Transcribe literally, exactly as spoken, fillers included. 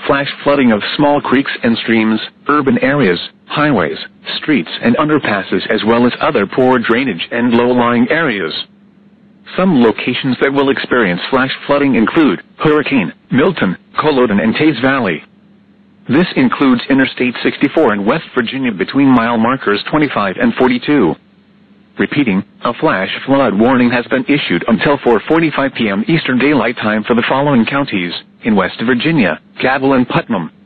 flash flooding of small creeks and streams, urban areas, highways, streets and underpasses, as well as other poor drainage and low-lying areas. Some locations that will experience flash flooding include Hurricane, Milton, Culloden and Teays Valley. This includes Interstate sixty-four in West Virginia between mile markers twenty-five and forty-two. Repeating, a flash flood warning has been issued until four forty-five p m Eastern Daylight Time for the following counties: in West Virginia, Cabell and Putnam,